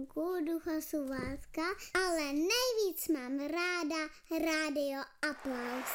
Slunku, Ducha Láska, ale nejvíc mám ráda Rádio Aplaus.